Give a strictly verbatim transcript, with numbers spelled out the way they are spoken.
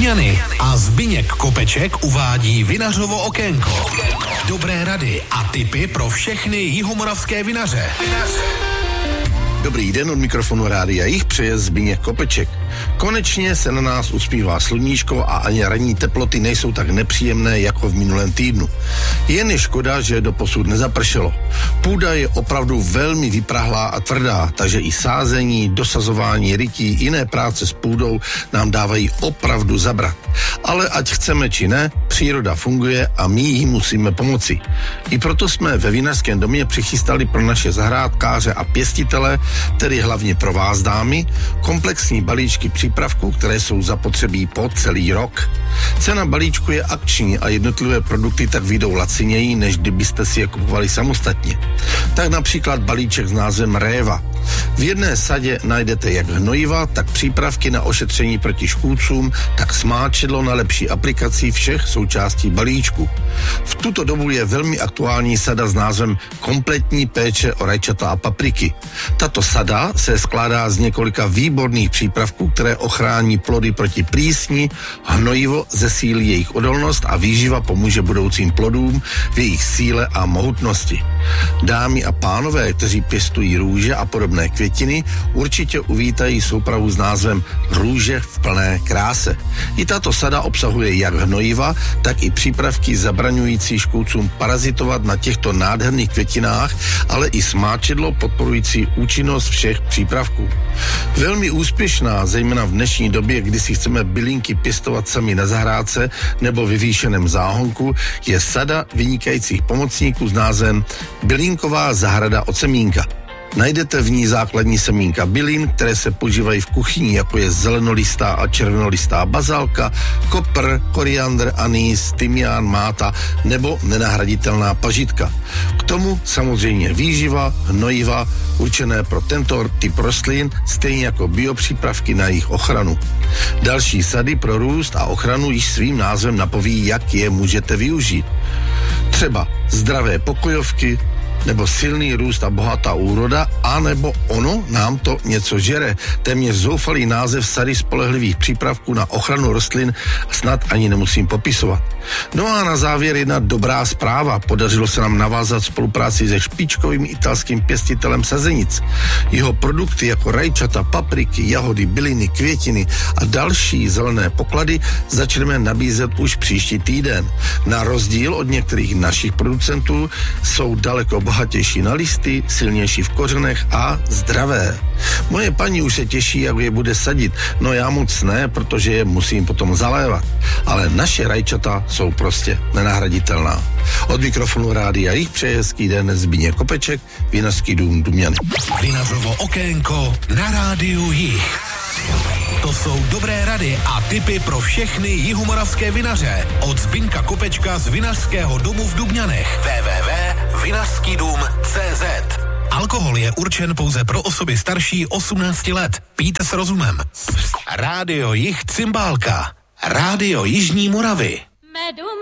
Dubňany a Zbyněk Kopeček uvádí Vinařovo okénko. Dobré rady a tipy pro všechny jihomoravské vinaře. Dobrý den, od mikrofonu Rádia Jih přeje Zbyněk Kopeček. Konečně se na nás usmívá sluníčko a ani ranní teploty nejsou tak nepříjemné jako v minulém týdnu. Jen je škoda, že doposud nezapršelo. Půda je opravdu velmi vyprahlá a tvrdá, takže i sázení, dosazování, rytí, jiné práce s půdou nám dávají opravdu zabrat. Ale ať chceme či ne, příroda funguje a my jí musíme pomoci. I proto jsme ve Vinařském domě přichystali pro naše zahrádkáře a pěstitele, tedy hlavně pro vás dámy, komplexní balíčky přípravků, které jsou zapotřebí po celý rok. Cena balíčku je akční a jednotlivé produkty tak vyjdou laciněji, než kdybyste si je kupovali samostatně. Tak například balíček s názvem Réva. V jedné sadě najdete jak hnojiva, tak přípravky na ošetření proti škůdcům, tak smáčidlo na lepší aplikaci všech součástí balíčku. V tuto dobu je velmi aktuální sada s názvem Kompletní péče o rajčata a papriky. Tato sada se skládá z několika výborných přípravků, které ochrání plody proti plísni, hnojivo zesílí jejich odolnost a výživa pomůže budoucím plodům v jejich síle a mohutnosti. Dámy a pánové, kteří pěstují růže a podobné květiny, určitě uvítají soupravu s názvem Růže v plné kráse. I tato sada obsahuje jak hnojiva, tak i přípravky zabraňující škůdcům parazitovat na těchto nádherných květinách, ale i smáčidlo podporující účinnost všech přípravků. Velmi úspěšná, zejména v dnešní době, kdy si chceme bylinky pěstovat sami na zahrádce nebo vyvýšeném záhonku, je sada vynikajících pomocníků s názvem Bylinková zahrada od semínka. Najdete v ní základní semínka bylin, které se používají v kuchyni, jako je zelenolistá a červenolistá bazálka, kopr, koriandr, anýs, tymián, máta nebo nenahraditelná pažitka. K tomu samozřejmě výživa, hnojiva, určené pro tento typ rostlin, stejně jako biopřípravky na jejich ochranu. Další sady pro růst a ochranu již svým názvem napoví, jak je můžete využít. Třeba zdravé pokojovky, nebo silný růst a bohatá úroda, anebo ono nám to něco žere. Téměř zoufalý název sady spolehlivých přípravků na ochranu rostlin snad ani nemusím popisovat. No a na závěr jedna dobrá zpráva. Podařilo se nám navázat spolupráci se špičkovým italským pěstitelem sazenic. Jeho produkty jako rajčata, papriky, jahody, byliny, květiny a další zelené poklady začneme nabízet už příští týden. Na rozdíl od některých našich producentů jsou daleko bohatější na listy, silnější v kořenech a zdravé. Moje paní už se těší, jak je bude sadit, no já moc ne, protože je musím potom zalévat. Ale naše rajčata jsou prostě nenahraditelná. Od mikrofonu Rádia Jih přeje hezký den Zbyněk Kopeček, Vinařský dům Dubňany. Vinařovo okénko na Rádiu Jih. To jsou dobré rady a tipy pro všechny jihomoravské vinaře. Od Zbyňka Kopečka z Vinařského domu v Dubňanech. w w w tečka vinařský dům tečka cé zet. Alkohol je určen pouze pro osoby starší osmnácti let. Pijte s rozumem. Rádio Jih Cymbálka. Rádio Jižní Moravy.